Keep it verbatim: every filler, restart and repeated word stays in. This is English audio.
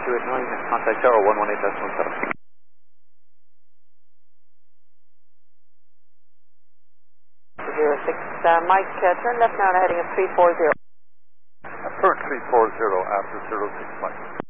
two eight nine, contact tower one one eight dash one seven. zero six, uh, Mike, uh, turn left now and heading at three four zero. Uh, turn three four zero after zero six Mike.